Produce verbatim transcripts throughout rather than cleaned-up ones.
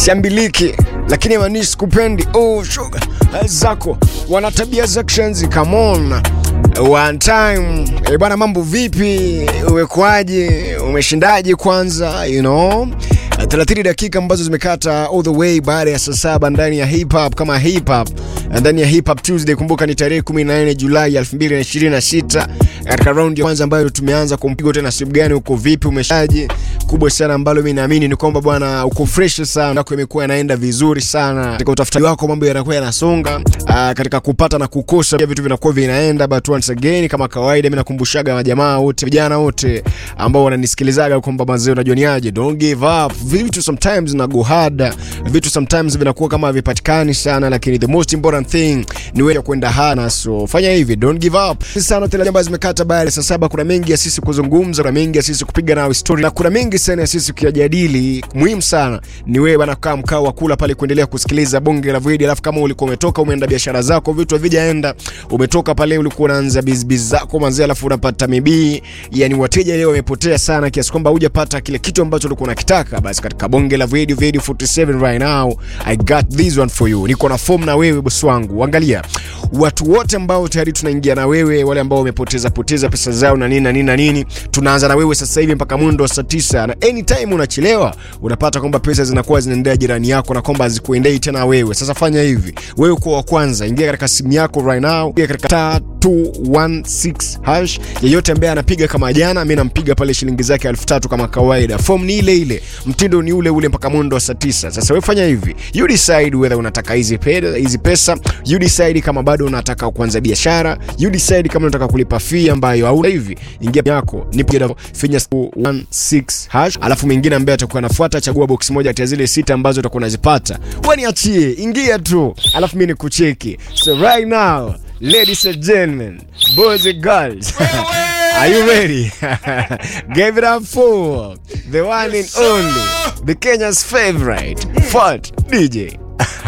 siambiliki, lakini manishi sikupendi. Oh sugar zako wana tabia za actions, come on one time. E bwana, mambo vipi? Umekwaje? Umeshindaje kwanza? You know, thelathini dakika ambazo zimekata all the way baada ya saa saba ndani ya hip hop kama hip hop ndani ya Hip Hop Tuesday. Kumbuka ni tarehe kumi na nne Julai elfu mbili ishirini na sita, katika round ya kwanza ambayo tumeanza kumpigo tena. Siku gani? Uko vipi? Umeshaje? Kubwa sana ambalo mimi naamini ni kwamba bwana uko fresh sana, nako imekuwa inaenda vizuri sana katika utafutaji wako, mambo yanakuwa yanasonga katika kupata na kukosa, vitu vinakuwa vinaenda. But once again, kama kawaida, mimi nakumbushaga majamaa wote, vijana wote ambao wananisikilizaga kwamba mazee, unajua ni aje, don't give up. Vitu sometimes na go hard, vitu sometimes vinakuwa kama havipatikani sana, lakini the most important thing ni wewe kwenda hana. So fanya hivi, don't give up. Sana tena jambo zimekata baada saa saba. Kuna mengi ya sisi kuzungumza, kuna mengi ya sisi kupiga na story, na kuna mengi sana ya sisi kujadili. Muhimu sana ni wewe bana, kaa mkao wa kula pale kuendelea kusikiliza bonge la video. Alafu kama ulikuwa umetoka umeenda biashara zako, vitu havijaenda, umetoka pale ulikuwa unaanza business zako manzi, alafu unapata mibii, yani wateja leo wamepotea sana kiasi kwamba hujapata kile kitu ambacho ulikuwa unakitaka, basi katika bonge la video video forty-seven right now I got this one for you. Niko na form na wewe boss wangu. Angalia watu wote ambao tayari tunaingia na wewe, wale ambao wamepoteza poteza pesa zao na nini na nini na nini, tunaanza na wewe sasa hivi mpaka mwendo wa saa tisa, na anytime unachelewa unapata kwamba pesa zinakuwa zinaendea jirani yako na kwamba hazikuendei tena wewe. Sasa fanya hivi, wewe kwa wa kwanza, ingia katika simu yako right now, ingia katika star two one six hash. Yeyote ambaye anapiga kama jana, mimi nampiga pale shilingi zake elfu tatu kama kawaida. Form ni ile ile, mtindo ni ule ule mpaka mwendo wa saa tisa. Sasa wewe fanya hivi, you decide whether unataka hizi pesa, hizi pesa, you decide kama bado unataka kuanza biashara, you decide kama unataka kulipa fee ambayo hauna. Hivi ingia yako, nipiga finya one six hash, alafu mwingine ambaye atakuwa anafuata, chagua box moja kati ya zile sita ambazo utakuwa unazipata. Wewe niachie, ingia tu, alafu mimi nikucheki. So right now, ladies and gentlemen, boys and girls, are you ready? Give it up for the one and only, the Kenya's favorite Fat D J.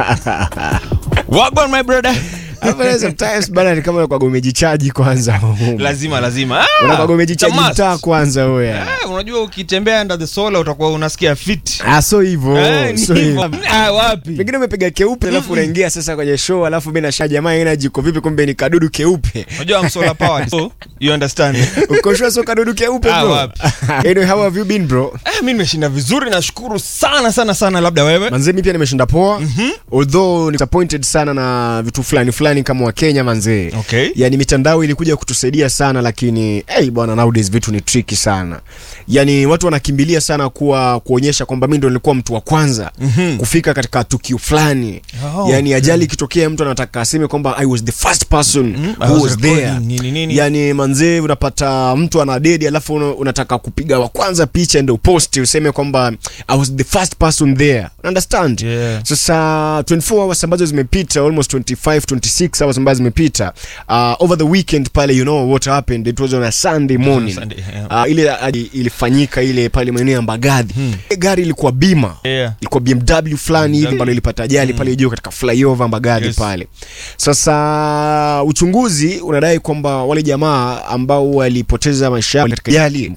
What on my brother? Hapo sometimes bana ni kama kwa gomejichaji kwanza. Lazima lazima. Ah, unataka gomejichaji mtaa kwanza wewe. Eh, unajua ukitembea under the solar utakuwa unasikia fit. Ah, so hivyo. Eh, so hivyo. Ah, wapi? Pengine umepiga keupe alafu unaingia sasa kwenye show, alafu mimi na sha jamaa energy kwa vipi, kumbe ni kadudu keupe. Unajua I'm solar powered. So you understand. Uko sure so kadudu keupe bro? Ah, wapi? Anyway, how have you been bro? Eh, mimi nimeshinda vizuri, nashukuru sana sana sana. Labda wewe? Manze mimi pia nimeshinda poa. Mm-hmm. Although disappointed sana na vitu fulani fulani kama wa Kenya manze. Okay. Yani mitandao ilikuja kutusaidia sana, lakini hey bwana, nowadays vitu ni tricky sana. Yani watu wanakimbilia sana kuwa kuonyesha kwamba mimi ndo nilikuwa mtu wa kwanza mm-hmm. kufika katika tukio fulani. Oh, yani ajali ikitokea, okay. Mtu anataka aseme kwamba I was the first person mm-hmm. who was, was there. Nini, nini. Yani manze unapata mtu ana dedi, alafu unataka kupiga wa kwanza picha ndio post useme kwamba I was the first person there. Understand? Yeah. Sasa twenty-four hours ambazo zimepita, almost twenty-five twenty-six hours ambazo zimepita uh, over the weekend pale, you know what happened, it was on a Sunday morning. Sunday, yeah. uh, ile uh, ilifanyika ile pale maeneo ya Mbagathi. Hmm. Gari ilikuwa bima. Yeah. Ilikuwa B M W fulani hivi ambalo ilipata ajali hmm. pale juu katika flyover Mbagathi. Yes. Pale. Sasa uchunguzi unadai kwamba wale jamaa ambao walipoteza maisha yao katika ajali